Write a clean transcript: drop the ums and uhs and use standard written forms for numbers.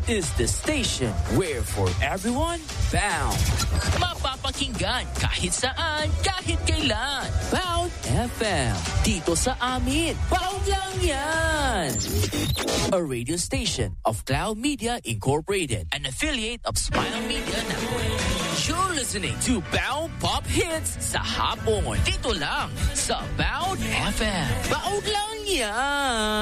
is the station where for everyone, Bound. Mapapakinggan kahit saan, kahit kailan. Bound FM. Dito sa amin. Bound lang yan. A radio station of Cloud Media Incorporated. An affiliate of Smile Media Network. You're listening to Bound Pop Hits sa hapon. Dito lang sa Bound FM. Bound lang yan.